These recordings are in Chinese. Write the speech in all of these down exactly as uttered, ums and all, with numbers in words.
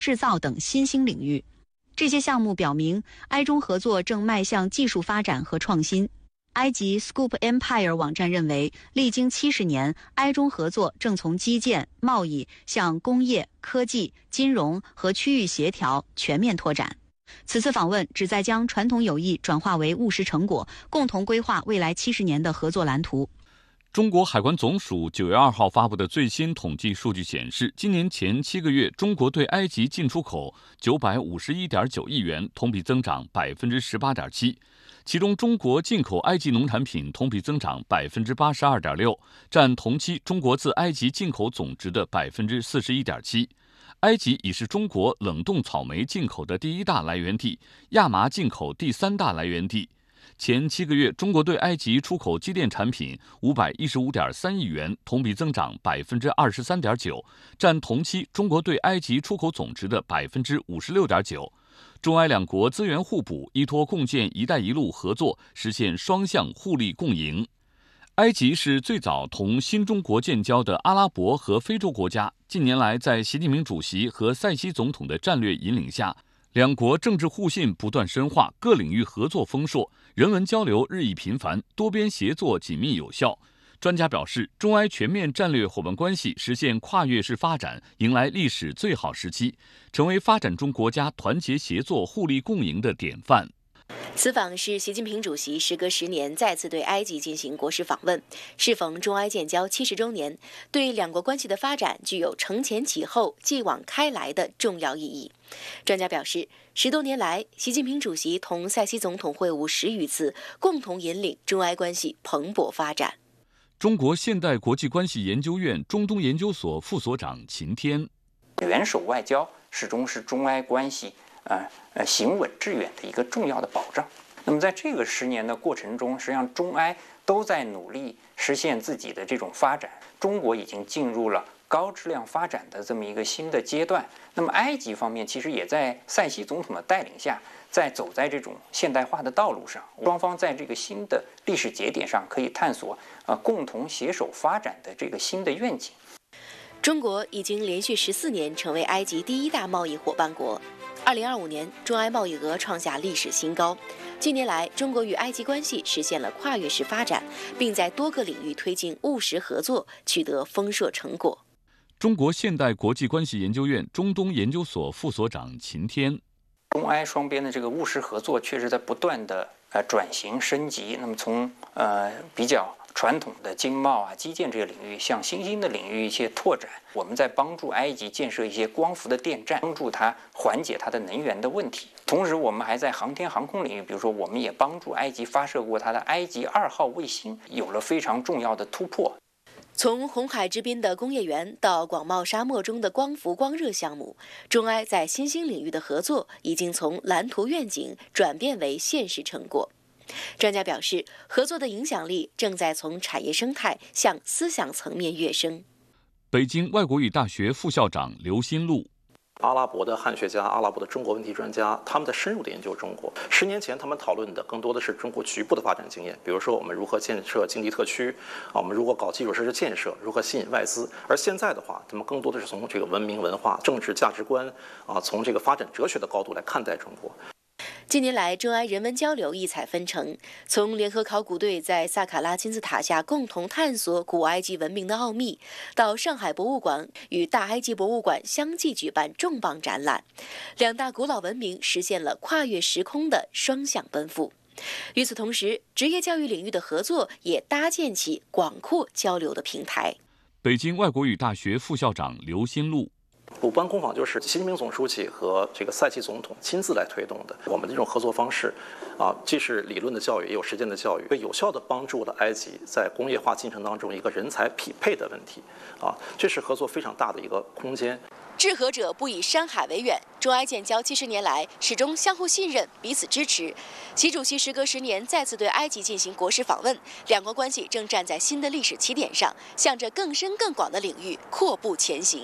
制造等新兴领域。这些项目表明，埃中合作正迈向技术发展和创新。埃及 Scoop Empire 网站认为，历经七十年，埃中合作正从基建、贸易向工业、科技、金融和区域协调全面拓展。此次访问旨在将传统友谊转化为务实成果，共同规划未来七十年的合作蓝图。 中国海关总署九月二号发布的最新统计数据显示，今年前七个月，中国对埃及进出口九百五十一点九亿元，同比增长百分之十八点七。其中，中国进口埃及农产品同比增长百分之八十二点六，占同期中国自埃及进口总值的百分之四十一点七。埃及已是中国冷冻草莓进口的第一大来源地，亚麻进口第三大来源地。前七个月，中国对埃及出口机电产品五百一十五点三亿元，同比增长百分之二十三点九，占同期中国对埃及出口总值的百分之五十六点九。中埃两国资源互补，依托共建“一带一路”合作，实现双向互利共赢。埃及是最早同新中国建交的阿拉伯和非洲国家。近年来，在习近平主席和塞西总统的战略引领下，两国政治互信不断深化，各领域合作丰硕，人文交流日益频繁，多边协作紧密有效。专家表示，中埃全面战略伙伴关系实现跨越式发展，迎来历史最好时期，成为发展中国家团结协作、互利共赢的典范。 此访是习近平主席时隔十年再次对埃及进行国事访问，适逢中埃建交七十周年，对两国关系的发展具有承前启后、继往开来的重要意义。专家表示，十多年来，习近平主席同塞西总统会晤十余次，共同引领中埃关系蓬勃发展。 中国现代国际关系研究院中东研究所副所长秦天， 元首外交始终是中埃关系呃呃行稳致远的一个重要的保障。那么在这个十年的过程中，实际上中埃都在努力实现自己的这种发展。中国已经进入了高质量发展的这么一个新的阶段。那么埃及方面其实也在塞西总统的带领下，在走在这种现代化的道路上。双方在这个新的历史节点上可以探索啊、呃、共同携手发展的这个新的愿景。 中国已经连续十四年成为埃及第一大贸易伙伴国。二零二五年，中埃贸易额创下历史新高。近年来，中国与埃及关系实现了跨越式发展，并在多个领域推进务实合作，取得丰硕成果。 中国现代国际关系研究院中东研究所副所长秦天， 中埃双边的这个务实合作确实在不断的呃转型升级。那么从呃比较传统的经贸啊、基建这个领域，向新兴的领域一些拓展。我们在帮助埃及建设一些光伏的电站，帮助它缓解它的能源的问题。同时，我们还在航天航空领域，比如说，我们也帮助埃及发射过它的埃及二号卫星，有了非常重要的突破。 从红海之滨的工业园到广袤沙漠中的光伏光热项目，中埃在新兴领域的合作已经从蓝图愿景转变为现实成果。专家表示，合作的影响力正在从产业生态向思想层面跃升。 北京外国语大学副校长刘新路， 阿拉伯的汉学家、阿拉伯的中国问题专家，他们在深入的研究中国。十年前，他们讨论的更多的是中国局部的发展经验，比如说我们如何建设经济特区，啊，我们如何搞基础设施建设，如何吸引外资。而现在的话，他们更多的是从这个文明、文化、政治价值观，啊，从这个发展哲学的高度来看待中国。 近年来，中埃人文交流异彩纷呈。从联合考古队在萨卡拉金字塔下共同探索古埃及文明的奥秘，到上海博物馆与大埃及博物馆相继举办重磅展览，两大古老文明实现了跨越时空的双向奔赴。与此同时，职业教育领域的合作也搭建起广阔交流的平台。 北京外国语大学副校长刘新路， 鲁班工坊就是习近平总书记和这个塞西总统亲自来推动的。我们这种合作方式，啊，既是理论的教育，也有实践的教育，有效地帮助了埃及在工业化进程当中一个人才匹配的问题，啊，这是合作非常大的一个空间。 治和者不以山海为远，中埃建交七十年来始终相互信任、彼此支持。习主席时隔十年再次对埃及进行国事访问，两国关系正站在新的历史起点上，向着更深更广的领域阔步前行。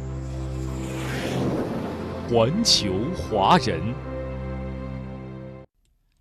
环球华人。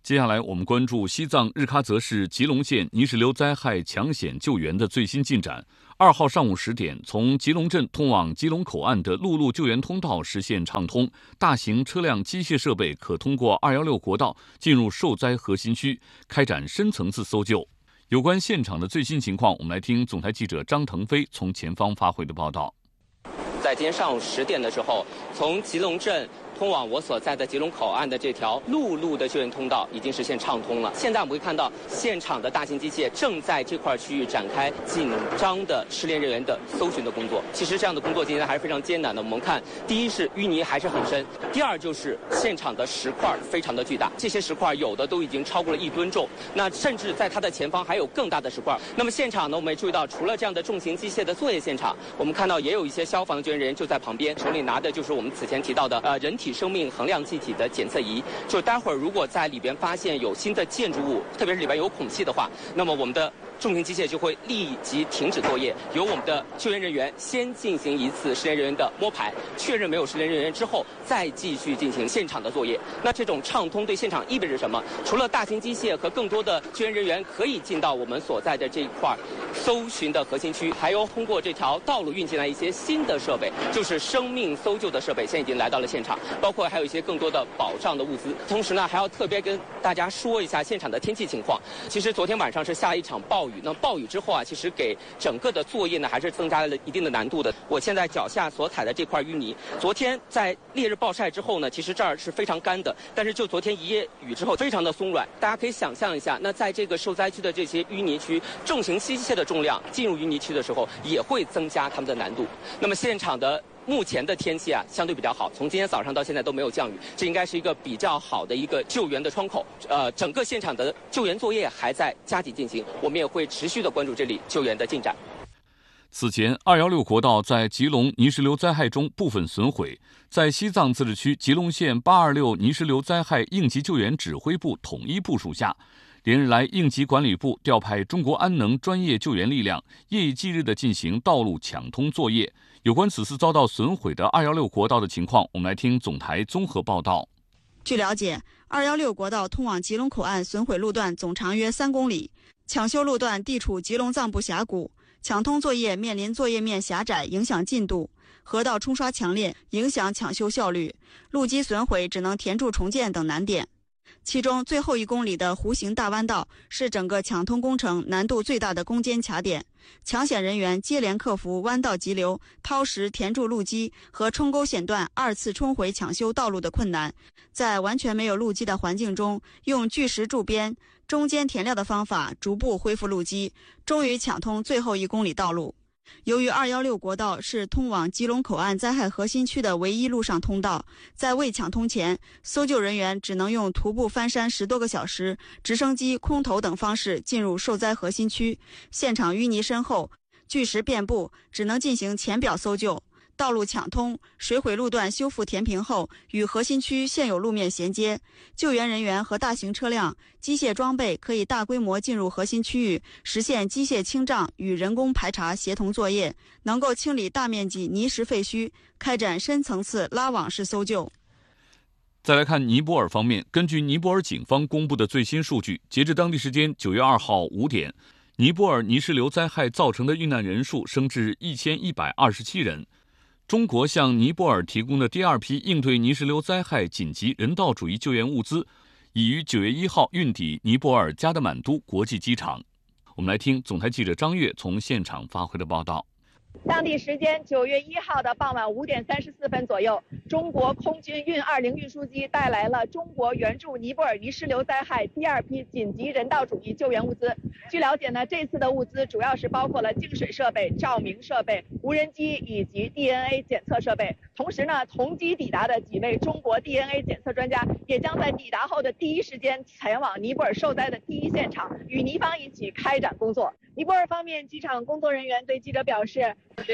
接下来我们关注西藏日喀则市吉隆县泥石流灾害抢险救援的最新进展。二号上午十点，从吉隆镇通往吉隆口岸的陆路救援通道实现畅通，大型车辆、机械设备可通过二一六国道进入受灾核心区，开展深层次搜救。有关现场的最新情况，我们来听总台记者张腾飞从前方发回的报道。 在今天上午十点的时候，从吉隆镇通往我所在的吉隆口岸的这条陆路的救援通道已经实现畅通了。现在我们会看到现场的大型机械正在这块区域展开紧张的失联人员的搜寻的工作。其实这样的工作今天还是非常艰难的。我们看，第一是淤泥还是很深，第二就是现场的石块非常的巨大，这些石块有的都已经超过了一吨重，那甚至在它的前方还有更大的石块。那么现场呢，我们也注意到，除了这样的重型机械的作业现场，我们看到也有一些消防的救援人员就在旁边，手里拿的就是我们此前提到的呃人体生命衡量气体的检测仪，就待会儿如果在里边发现有新的建筑物，特别是里边有孔隙的话，那么我们的重型机械就会立即停止作业，由我们的救援人员先进行一次失联人员的摸排，确认没有失联人员之后，再继续进行现场的作业。那这种畅通对现场意味着什么？除了大型机械和更多的救援人员可以进到我们所在的这一块搜寻的核心区，还有通过这条道路运进来一些新的设备，就是生命搜救的设备，现在已经来到了现场，包括还有一些更多的保障的物资。同时呢，还要特别跟大家说一下现场的天气情况。其实昨天晚上是下了一场暴雨，那暴雨之后啊，其实给整个的作业呢还是增加了一定的难度的。我现在脚下所踩的这块淤泥，昨天在烈日暴晒之后呢，其实这儿是非常干的，但是就昨天一夜雨之后，非常的松软。大家可以想象一下，那在这个受灾区的这些淤泥区，重型机械的重量进入淤泥区的时候，也会增加它们的难度。那么现场的目前的天气啊，相对比较好，从今天早上到现在都没有降雨，这应该是一个比较好的一个救援的窗口。呃，整个现场的救援作业还在加紧进行，我们也会持续的关注这里救援的进展。 此前，二一六国道在吉隆泥石流灾害中部分损毁，在西藏自治区吉隆县八二六泥石流灾害应急救援指挥部统一部署下，连日来，应急管理部调派中国安能专业救援力量，夜以继日地进行道路抢通作业。有关此次遭到损毁的二一六国道的情况，我们来听总台综合报道。 据了解，二一六国道通往吉隆口岸损毁路段总长约三公里，抢修路段地处吉隆藏布峡谷，抢通作业面临作业面狭窄，影响进度；河道冲刷强烈，影响抢修效率；路基损毁，只能填筑重建等难点。其中最后一公里的弧形大弯道是整个抢通工程难度最大的攻坚卡点，抢险人员接连克服弯道急流、掏石填筑路基和冲沟险段二次冲回抢修道路的困难，在完全没有路基的环境中，用巨石筑边、中间填料的方法逐步恢复路基，终于抢通最后一公里道路。由于二一六国道是通往吉隆口岸灾害核心区的唯一陆上通道，在未抢通前，搜救人员只能用徒步翻山十多个小时、直升机、空投等方式进入受灾核心区。现场淤泥深厚，巨石遍布，只能进行浅表搜救。道路抢通，水毁路段修复填平后，与核心区现有路面衔接，救援人员和大型车辆、机械装备可以大规模进入核心区域，实现机械清障与人工排查协同作业，能够清理大面积泥石废墟，开展深层次拉网式搜救。 再来看尼泊尔方面，根据尼泊尔警方公布的最新数据，截至当地时间九月二号五点，尼泊尔泥石流灾害造成的遇难人数升至一千一百二十七人。中国向尼泊尔提供的第二批应对泥石流灾害紧急人道主义救援物资，已于九月一号运抵尼泊尔加德满都国际机场。我们来听总台记者张悦从现场发回的报道。 当地时间九月一号的傍晚五点三十四分左右，中国空军运二零运输机带来了中国援助尼泊尔泥石流灾害第二批紧急人道主义救援物资。据了解呢，这次的物资主要是包括了净水设备、照明设备、无人机以及 D N A 检测设备。同时呢，同机抵达的几位中国 D N A 检测专家也将在抵达后的第一时间前往尼泊尔受灾的第一现场，与尼方一起开展工作。尼泊尔方面机场工作人员对记者表示，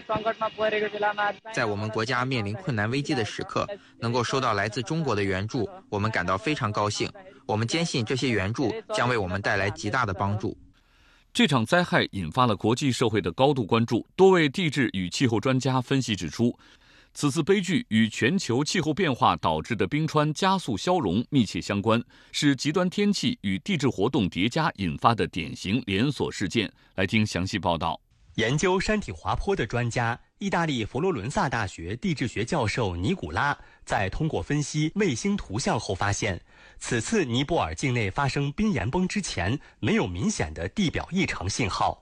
在我们国家面临困难危机的时刻，能够收到来自中国的援助，我们感到非常高兴。我们坚信这些援助将为我们带来极大的帮助。 这场灾害引发了国际社会的高度关注。多位地质与气候专家分析指出， 此次悲剧与全球气候变化导致的冰川加速消融密切相关，是极端天气与地质活动叠加引发的典型连锁事件。来听详细报道。 研究山体滑坡的专家，意大利佛罗伦萨大学地质学教授尼古拉，在通过分析卫星图像后发现，此次尼泊尔境内发生冰岩崩之前，没有明显的地表异常信号。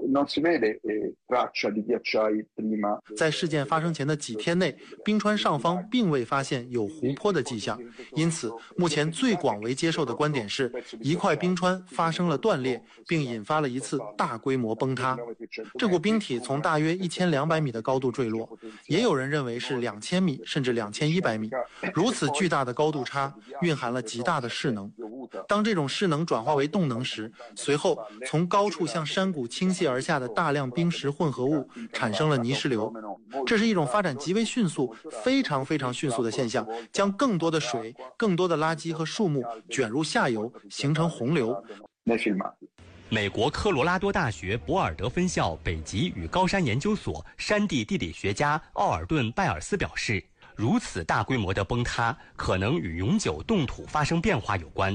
在事件发生前的几天内，冰川上方并未发现有湖泊的迹象，因此目前最广为接受的观点是，一块冰川发生了断裂，并引发了一次大规模崩塌。这股冰体从大约一千两百米的高度坠落，也有人认为是两千米甚至两千一百米。如此巨大的高度差，蕴含了极大的势能。当这种势能转化为动能时，随后从高处向山谷倾泻而下的大量冰石混合物产生了泥石流，这是一种发展极为迅速、非常非常迅速的现象，将更多的水、更多的垃圾和树木卷入下游，形成洪流。 美国科罗拉多大学博尔德分校北极与高山研究所山地地理学家奥尔顿·拜尔斯表示，如此大规模的崩塌可能与永久冻土发生变化有关。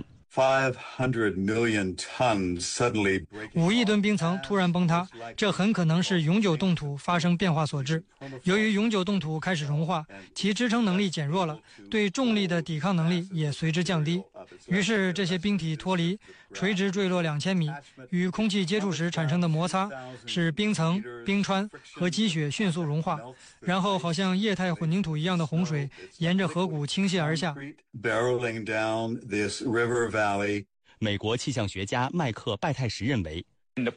五亿吨冰层突然崩塌，这很可能是永久冻土发生变化所致。由于永久冻土开始融化，其支撑能力减弱了，对重力的抵抗能力也随之降低。于是这些冰体脱离，垂直坠落两千米，与空气接触时产生的摩擦，使冰层、冰川和积雪迅速融化，然后好像液态混凝土一样的洪水沿着河谷倾泻而下。 美国气象学家麦克·拜泰什认为，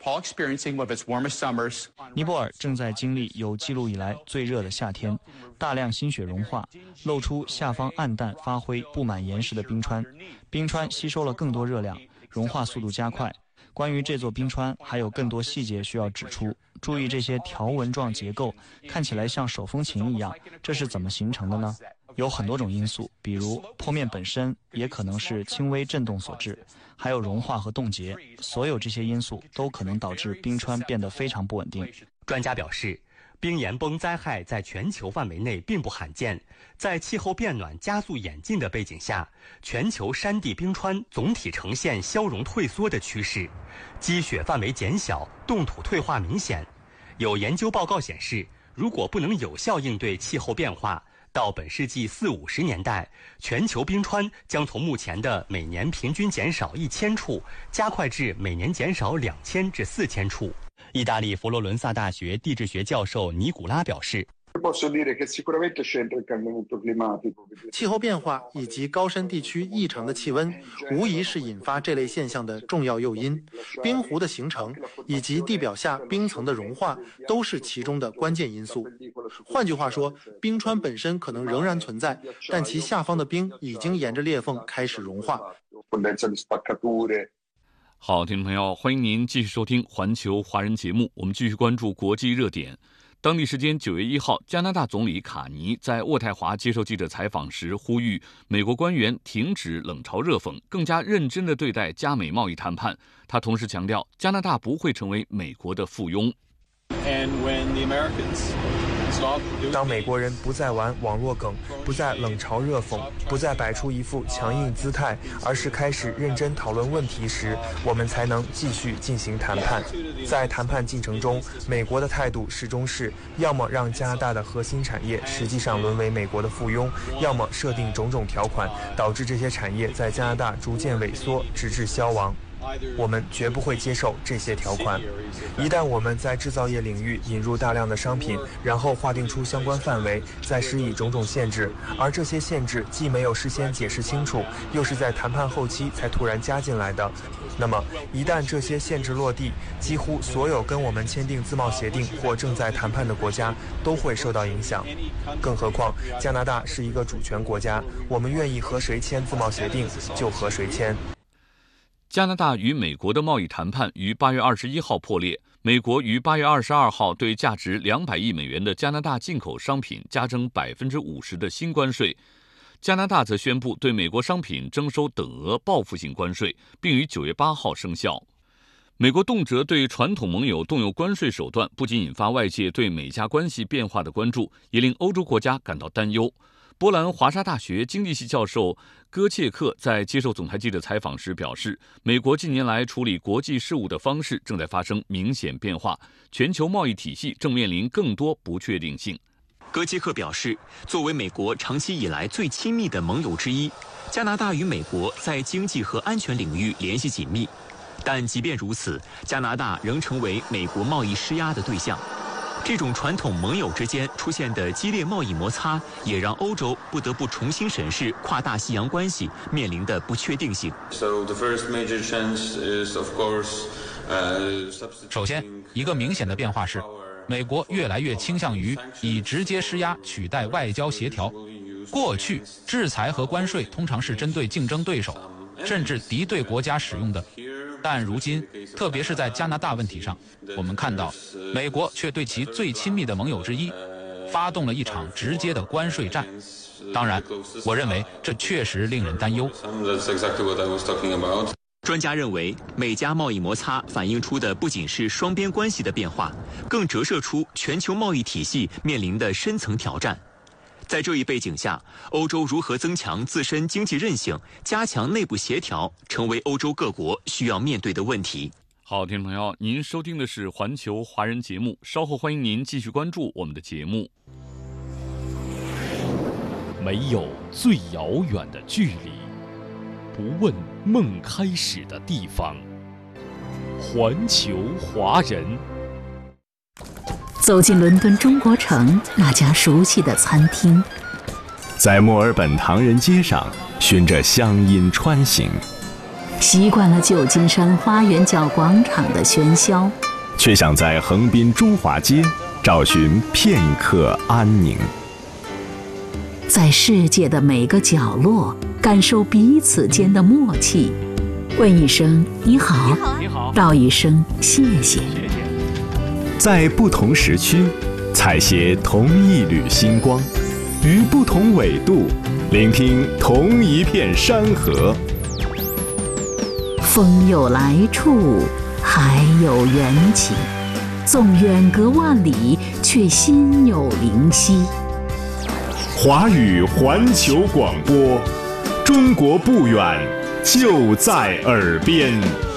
尼泊尔正在经历有记录以来最热的夏天，大量新雪融化，露出下方暗淡发灰、布满岩石的冰川。冰川吸收了更多热量，融化速度加快。关于这座冰川，还有更多细节需要指出。注意这些条纹状结构，看起来像手风琴一样，这是怎么形成的呢？有很多种因素，比如坡面本身也可能是轻微震动所致，还有融化和冻结，所有这些因素都可能导致冰川变得非常不稳定。 专家表示，冰岩崩灾害在全球范围内并不罕见，在气候变暖加速演进的背景下，全球山地冰川总体呈现消融退缩的趋势，积雪范围减小，冻土退化明显。有研究报告显示，如果不能有效应对气候变化，到本世纪四五十年代，全球冰川将从目前的每年平均减少一千处，加快至每年减少两千至四千处。意大利佛罗伦萨大学地质学教授尼古拉表示， 气候变化以及高山地区异常的气温，无疑是引发这类现象的重要诱因。冰湖的形成以及地表下冰层的融化，都是其中的关键因素。换句话说，冰川本身可能仍然存在，但其下方的冰已经沿着裂缝开始融化。 好，听众朋友，欢迎您继续收听环球华人节目，我们继续关注国际热点。当地时间九月一号，加拿大总理卡尼在渥太华接受记者采访时呼吁美国官员停止冷嘲热讽，更加认真地对待加美贸易谈判。他同时强调，加拿大不会成为美国的附庸。 当美国人不再玩网络梗，不再冷嘲热讽，不再摆出一副强硬姿态，而是开始认真讨论问题时，我们才能继续进行谈判。在谈判进程中，美国的态度始终是要么让加拿大的核心产业实际上沦为美国的附庸，要么设定种种条款，导致这些产业在加拿大逐渐萎缩，直至消亡。我们绝不会接受这些条款。一旦我们在制造业领域引入大量的商品，然后划定出相关范围，再施以种种限制，而这些限制既没有事先解释清楚，又是在谈判后期才突然加进来的，那么一旦这些限制落地，几乎所有跟我们签订自贸协定或正在谈判的国家都会受到影响。更何况加拿大是一个主权国家，我们愿意和谁签自贸协定就和谁签。 加拿大与美国的贸易谈判于八月二十一号破裂，美国于八月二十二号对价值两百亿美元的加拿大进口商品加征百分之五十的新关税，加拿大则宣布对美国商品征收等额报复性关税，并于九月八号生效。 美国动辄对传统盟友动用关税手段，不仅引发外界对美加关系变化的关注，也令欧洲国家感到担忧。波兰华沙大学经济系教授戈切克在接受总台记者采访时表示，美国近年来处理国际事务的方式正在发生明显变化，全球贸易体系正面临更多不确定性。 戈切克表示，作为美国长期以来最亲密的盟友之一，加拿大与美国在经济和安全领域联系紧密，但即便如此，加拿大仍成为美国贸易施压的对象。这种传统盟友之间出现的激烈贸易摩擦，也让欧洲不得不重新审视跨大西洋关系面临的不确定性。 首先，一个明显的变化是，美国越来越倾向于以直接施压取代外交协调。过去，制裁和关税通常是针对竞争对手，甚至敌对国家使用的。但如今，特别是在加拿大问题上，我们看到，美国却对其最亲密的盟友之一，发动了一场直接的关税战。当然，我认为这确实令人担忧。 专家认为，美加贸易摩擦反映出的不仅是双边关系的变化，更折射出全球贸易体系面临的深层挑战。在这一背景下，欧洲如何增强自身经济韧性、加强内部协调，成为欧洲各国需要面对的问题。 好，听众朋友，您收听的是环球华人节目，稍后欢迎您继续关注我们的节目。 没有最遥远的距离，不问梦开始的地方。环球华人。 走进伦敦中国城那家熟悉的餐厅， 在墨尔本唐人街上循着乡音穿行， 习惯了旧金山花园角广场的喧嚣， 却想在横滨中华街找寻片刻安宁。 在世界的每个角落感受彼此间的默契，问一声你好， 你好， 道一声谢谢。 在不同时区采撷同一缕星光，于不同纬度聆听同一片山河。 风有来处，海有缘起，纵远隔万里，却心有灵犀。 华语环球广播，中国不远，就在耳边。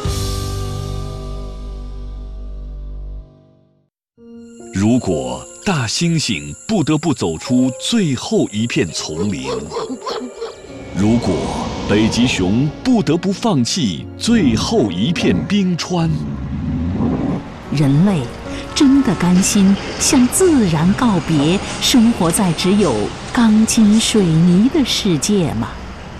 如果大猩猩不得不走出最后一片丛林，如果北极熊不得不放弃最后一片冰川， 人类真的甘心向自然告别，生活在只有钢筋水泥的世界吗？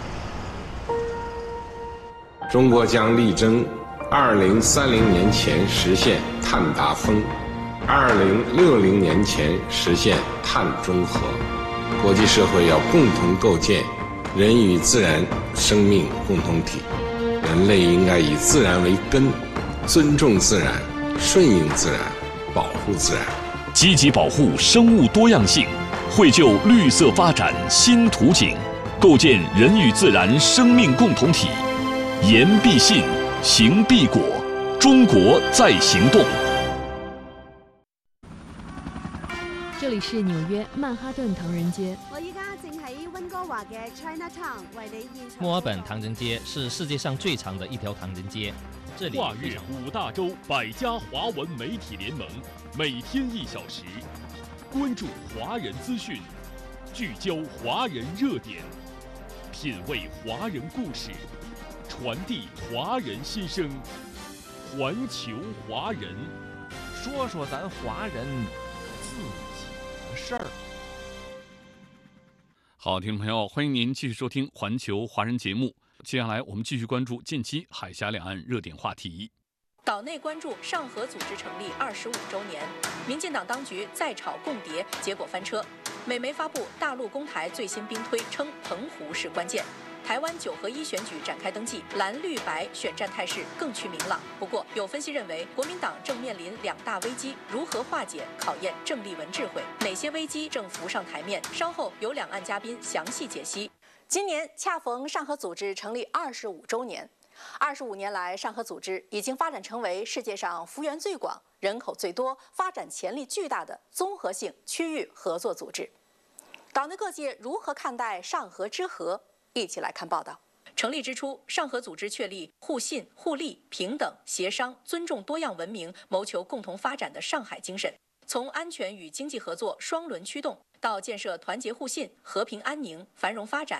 中国将力争二零三零年前实现碳达峰，二零六零年前实现碳中和。国际社会要共同构建人与自然生命共同体，人类应该以自然为根，尊重自然，顺应自然，保护自然， 积极保护生物多样性，绘就绿色发展新图景，构建人与自然生命共同体。言必信，行必果，中国在行动。 这里是纽约曼哈顿唐人街。 我依家正喺温哥華嘅 Chinatown 為你現場。 墨爾本唐人街是世界上最長的一條唐人街。這裡跨越五大洲百家華文媒體聯盟，每天一小時，關注華人資訊，聚焦華人熱點，品味華人故事，傳遞華人心聲。環球華人， 說說咱華人自己的事兒。 好，听众朋友，歡迎您繼續收聽環球華人節目。接下來我們繼續關注近期海峽兩岸熱點話題。 島內關注上合組織成立二十五週年，民進黨當局再炒共諜，結果翻車。美媒發布大陸攻台最新兵推，稱澎湖是關鍵。台灣九合一選舉展開登記，藍綠白選戰態勢更趨明朗。不過，有分析認為，國民黨正面臨兩大危機，如何化解，考驗鄭麗文智慧。哪些危機正浮上台面？稍後有兩岸嘉賓詳細解析。今年恰逢上合組織成立二十五週年， 二十五年来，上合组织已经发展成为世界上幅员最广、人口最多、发展潜力巨大的综合性区域合作组织。岛内各界如何看待上合之和？一起来看报道。成立之初，上合组织确立互信、互利、平等、协商、尊重多样文明，谋求共同发展的上海精神。从安全与经济合作双轮驱动，到建设团结互信、和平安宁、繁荣发展、